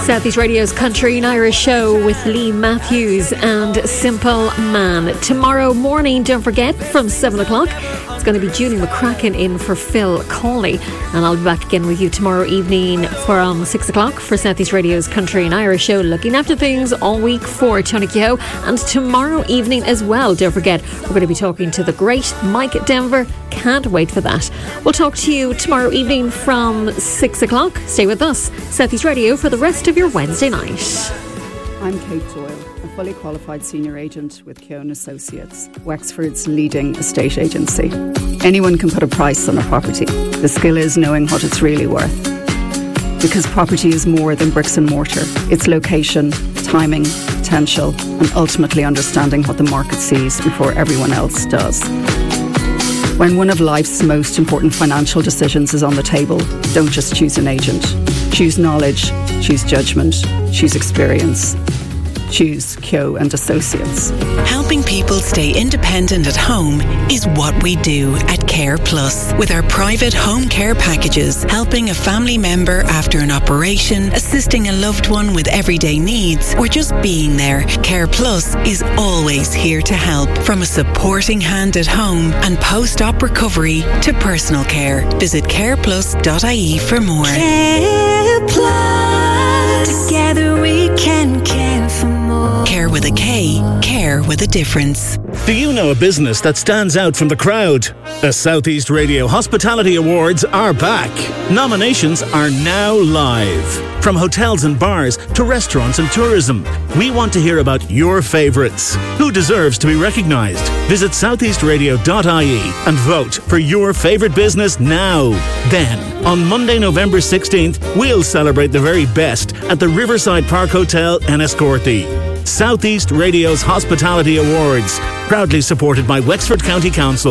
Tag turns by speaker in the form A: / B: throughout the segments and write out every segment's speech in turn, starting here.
A: Southeast Radio's Country and Irish show with Lee Matthews and Simple Man. Tomorrow morning, don't forget, from 7 o'clock, it's going to be Julie McCracken in for Phil Cawley. And I'll be back again with you tomorrow evening from 6 o'clock for Southeast Radio's Country and Irish show, looking after things all week for Tony Kehoe. And tomorrow evening as well, don't forget, we're going to be talking to the great Mike Denver. Can't wait for that. We'll talk to you tomorrow evening from 6 o'clock. Stay with us, Southeast Radio, for the rest of your Wednesday night.
B: I'm Kate Doyle, a fully qualified senior agent with Keown Associates, Wexford's leading estate agency. Anyone can put a price on a property. The skill is knowing what it's really worth. Because property is more than bricks and mortar. It's location, timing, potential, and ultimately understanding what the market sees before everyone else does. When one of life's most important financial decisions is on the table, don't just choose an agent. Choose knowledge, choose judgment, choose experience. Choose Keown and Associates.
C: Helping people stay independent at home is what we do at Care Plus. With our private home care packages, helping a family member after an operation, assisting a loved one with everyday needs, or just being there, Care Plus is always here to help. From a supporting hand at home and post-op recovery to personal care. Visit careplus.ie for more.
D: Care Plus. Together we can care for more.
C: Care with a K. Care with a difference.
E: Do you know a business that stands out from the crowd? The Southeast Radio Hospitality Awards are back. Nominations are now live. From hotels and bars to restaurants and tourism, we want to hear about your favourites. Who deserves to be recognised? Visit southeastradio.ie and vote for your favourite business now. Then, on Monday, November 16th, we'll celebrate the very best at the Riverside Park Hotel, Enniscorthy. Southeast Radio's Hospitality Awards, proudly supported by Wexford County Council.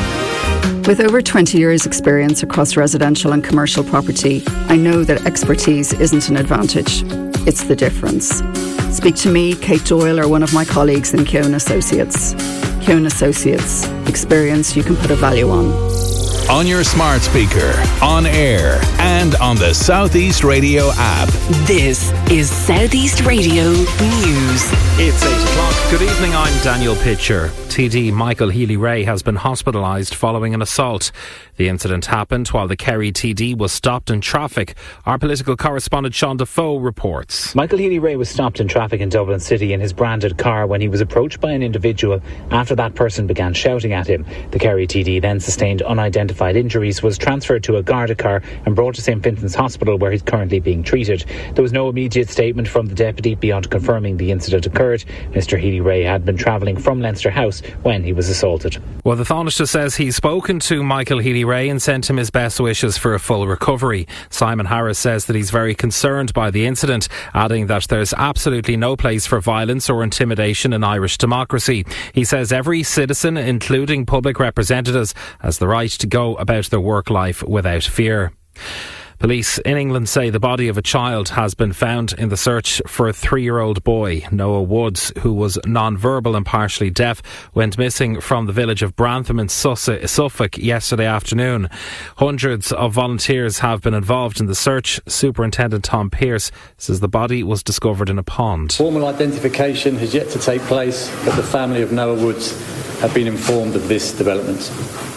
B: With over 20 years' experience across residential and commercial property, I know that expertise isn't an advantage. It's the difference. Speak to me, Kate Doyle, or one of my colleagues in Keown Associates. Keown Associates. Experience you can put a value on.
F: On your smart speaker, on air, and on the Southeast Radio app.
C: This is Southeast Radio News.
G: It's 8 o'clock. Good evening, I'm Daniel Pitcher. TD Michael Healy-Rae has been hospitalised following an assault. The incident happened while the Kerry TD was stopped in traffic. Our political correspondent Sean Defoe reports.
H: Michael Healy-Rae was stopped in traffic in Dublin City in his branded car when he was approached by an individual after that person began shouting at him. The Kerry TD then sustained unidentified injuries, was transferred to a Garda car and brought to St Vincent's Hospital where he's currently being treated. There was no immediate statement from the deputy beyond confirming the incident occurred. Mr Healy-Rae had been travelling from Leinster House when he was assaulted.
G: Well, the Taoiseach says he's spoken to Michael Healy-Rae and sent him his best wishes for a full recovery. Simon Harris says that he's very concerned by the incident, adding that there's absolutely no place for violence or intimidation in Irish democracy. He says every citizen, including public representatives, has the right to go about their work life without fear. Police in England say the body of a child has been found in the search for a 3-year-old boy. Noah Woods, who was non-verbal and partially deaf, went missing from the village of Brantham in Suffolk yesterday afternoon. Hundreds of volunteers have been involved in the search. Superintendent Tom Pearce says the body was discovered in a pond.
I: Formal identification has yet to take place, but the family of Noah Woods have been informed of this development.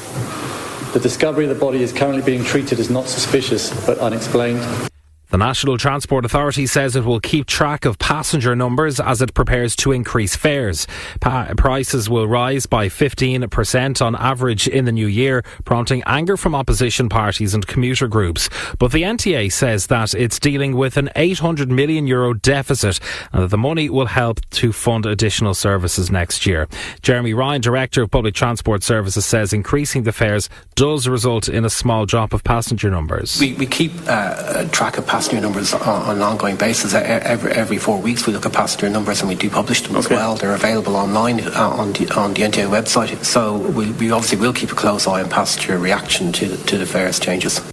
I: The discovery of the body is currently being treated as not suspicious but unexplained.
G: The National Transport Authority says it will keep track of passenger numbers as it prepares to increase fares. Prices will rise by 15% on average in the new year, prompting anger from opposition parties and commuter groups. But the NTA says that it's dealing with an €800 million deficit and that the money will help to fund additional services next year. Jeremy Ryan, Director of Public Transport Services, says increasing the fares does result in a small drop of passenger numbers.
J: We keep track of passenger numbers on an ongoing basis. Every 4 weeks we look at passenger numbers and we do publish them as well. They're available online on the NTA website. So we obviously will keep a close eye on passenger reaction to the fares changes.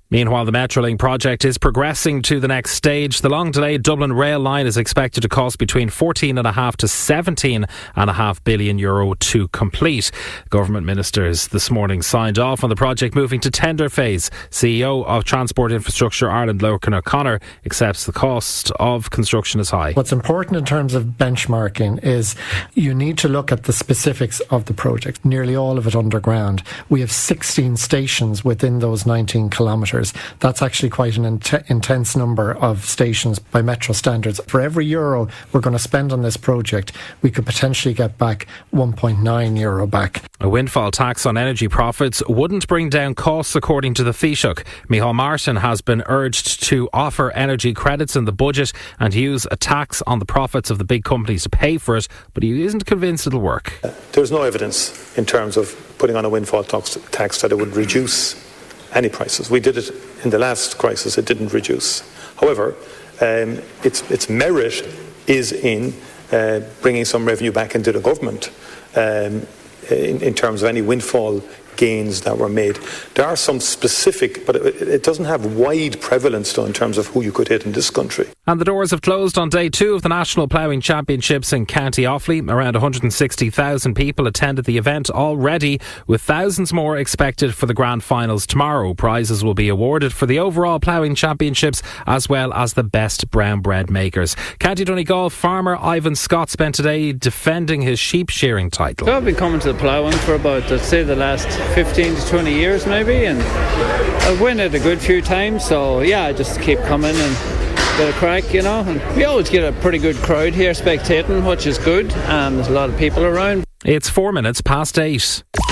G: Meanwhile, the Metrolink project is progressing to the next stage. The long-delayed Dublin rail line is expected to cost between 14.5 to 17.5 billion euro to complete. Government ministers this morning signed off on the project moving to tender phase. CEO of Transport Infrastructure Ireland, Lorcan O'Connor, accepts the cost of construction is high.
K: What's important in terms of benchmarking is you need to look at the specifics of the project. Nearly all of it underground. We have 16 stations within those 19 kilometres. That's actually quite an intense number of stations by Metro standards. For every euro we're going to spend on this project, we could potentially get back 1.9 euro back.
G: A windfall tax on energy profits wouldn't bring down costs, according to the Taoiseach. Micheál Martin has been urged to offer energy credits in the budget and use a tax on the profits of the big companies to pay for it, but he isn't convinced it'll work.
L: There's no evidence in terms of putting on a windfall tax that it would reduce any prices. We did it in the last crisis, it didn't reduce. However, its merit is in bringing some revenue back into the government in terms of any windfall gains that were made. There are some specific, but it doesn't have wide prevalence though in terms of who you could hit in this country.
G: And the doors have closed on day 2 of the National Ploughing Championships in County Offaly. Around 160,000 people attended the event already, with thousands more expected for the grand finals tomorrow. Prizes will be awarded for the overall Ploughing Championships as well as the best brown bread makers. County Donegal farmer Ivan Scott spent today defending his sheep shearing title.
M: So I've been coming to the ploughing for about, I'd say, the last 15 to 20 years maybe, and I've won it a good few times, so yeah, I just keep coming and get a crack, you know, and we always get a pretty good crowd here spectating, which is good. There's a lot of people around.
G: It's 4 minutes past 8.